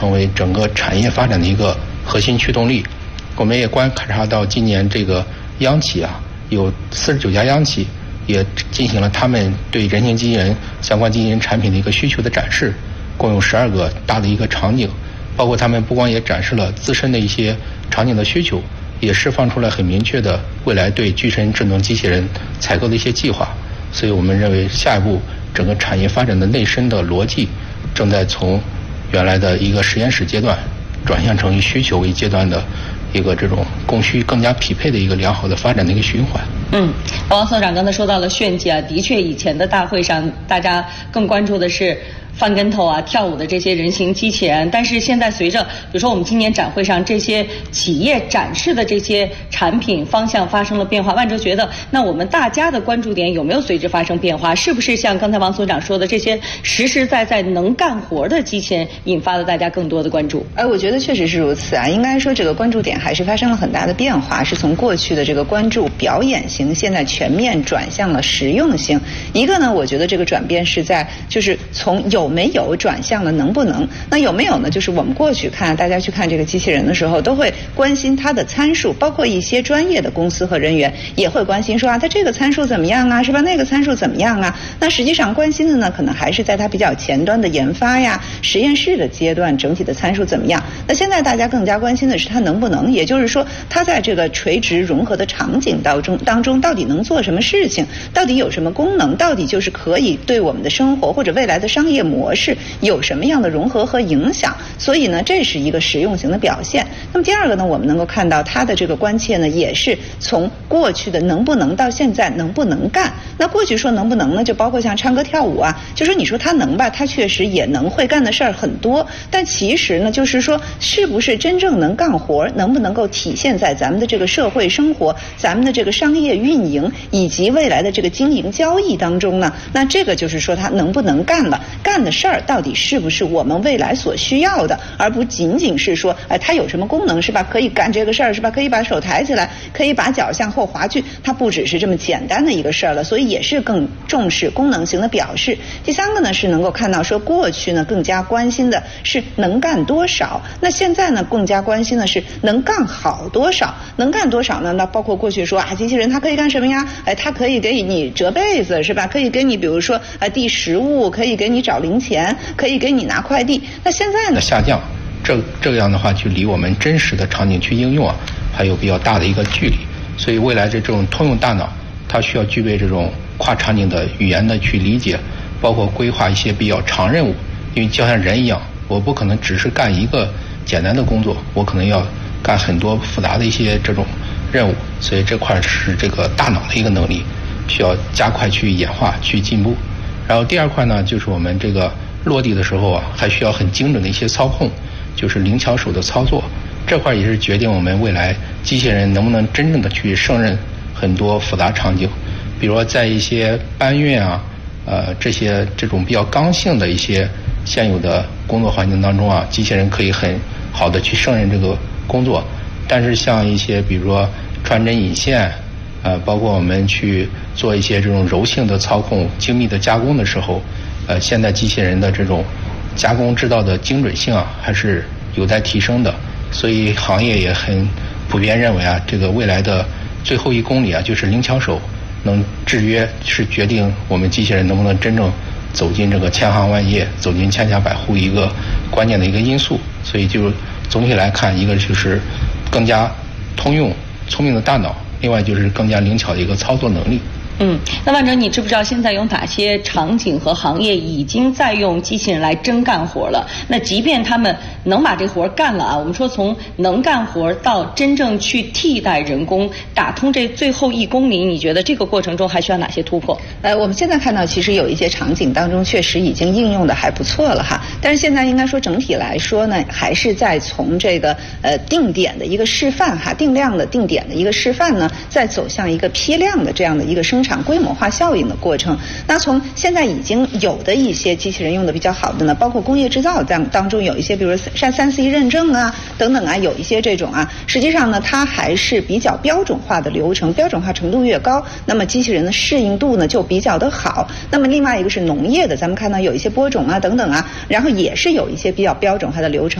成为整个产业发展的一个核心驱动力。我们也观察到今年这个央企啊，有49家央企也进行了他们对人形机器人相关机器人产品的一个需求的展示，共有12个大的一个场景，包括他们不光也展示了自身的一些场景的需求，也释放出来很明确的未来对具身智能机器人采购的一些计划。所以我们认为下一步整个产业发展的内生的逻辑正在从原来的一个实验室阶段转向成以需求为阶段的一个这种供需更加匹配的一个良好的发展的一个循环。 王所长刚才说到了炫技啊，的确以前的大会上大家更关注的是翻跟头啊、跳舞的这些人形机器人，但是现在随着比如说我们今年展会上这些企业展示的这些产品方向发生了变化，万哲觉得那我们大家的关注点有没有随之发生变化？是不是像刚才王所长说的这些实实在在能干活的机器人引发了大家更多的关注？ 我觉得确实是如此啊，应该说这个关注点还是发生了很大的变化，是从过去的这个关注表演型，现在全面转向了实用性。一个呢，我觉得这个转变是在就是从有没有转向了能不能。那有没有呢？就是我们过去看大家去看这个机器人的时候，都会关心它的参数，包括一些专业的公司和人员也会关心说啊，它这个参数怎么样啊，是吧？那个参数怎么样啊？那实际上关心的呢，可能还是在它比较前端的研发呀、实验室的阶段，整体的参数怎么样？那现在大家更加关心的是它能不能，也就是说，它在这个垂直融合的场景当中到底能做什么事情，到底有什么功能，到底就是可以对我们的生活或者未来的商业模式有什么样的融合和影响。所以呢，这是一个实用型的表现。那么第二个呢，我们能够看到它的这个关切呢，也是从过去的能不能到现在能不能干。那过去说能不能呢，就包括像唱歌跳舞啊，就说你说它能吧，它确实也能，会干的事儿很多，但其实呢，就是说是不是真正能干活，能不能够体现在咱们的这个社会生活、咱们的这个商业运营以及未来的这个经营交易当中呢？那这个就是说它能不能干了，干的事儿到底是不是我们未来所需要的，而不仅仅是说它有什么功能是吧，可以干这个事儿是吧，可以把手抬起来，可以把脚向后滑去，它不只是这么简单的一个事儿了，所以也是更重视功能型的表示。第三个呢，是能够看到说过去呢更加关心的是能干多少，那现在呢更加关心的是能干好多少。能干多少呢？那包括过去说啊，机器人它可以干什么呀？它可以给你折被子是吧？可以给你比如说递食物，可以给你找零钱，可以给你拿快递。那现在呢？ 下降，这样的话去离我们真实的场景去应用啊，还有比较大的一个距离。所以未来这种通用大脑，它需要具备这种跨场景的语言的去理解，包括规划一些比较长任务。因为就像人一样，我不可能只是干一个简单的工作，我可能要干很多复杂的一些这种任务。所以这块是这个大脑的一个能力，需要加快去演化、去进步。然后第二块呢，就是我们这个落地的时候啊，还需要很精准的一些操控，就是灵巧手的操作。这块也是决定我们未来机器人能不能真正的去胜任很多复杂场景。比如说在一些搬运啊、这种比较刚性的一些现有的工作环境当中啊，机器人可以很好的去胜任这个工作。但是像一些比如说穿针引线，包括我们去做一些这种柔性的操控、精密的加工的时候，现在机器人的这种加工制造的精准性啊，还是有待提升的。所以行业也很普遍认为啊，这个未来的最后1公里啊，就是灵巧手能制约，是决定我们机器人能不能真正走进这个千行万业、走进千家百户一个关键的一个因素。所以就总体来看，一个就是更加通用、聪明的大脑，另外就是更加灵巧的一个操作能力。 那万哲，你知不知道现在有哪些场景和行业已经在用机器人来真干活了？那即便他们能把这活干了啊，我们说从能干活到真正去替代人工，打通这最后1公里，你觉得这个过程中还需要哪些突破？ 我们现在看到其实有一些场景当中确实已经应用的还不错了哈，但是现在应该说整体来说呢，还是在从这个定点的一个示范哈，定量的定点的一个示范呢，再走向一个批量的这样的一个生产规模化效应的过程。那从现在已经有的一些机器人用的比较好的呢，包括工业制造当中有一些，比如3C 认证啊等等啊，有一些这种啊，实际上呢，它还是比较标准化的流程，标准化程度越高，那么机器人的适应度呢就比较的好。那么另外一个是农业的，咱们看到有一些播种啊等等啊，然后也是有一些比较标准化的流程。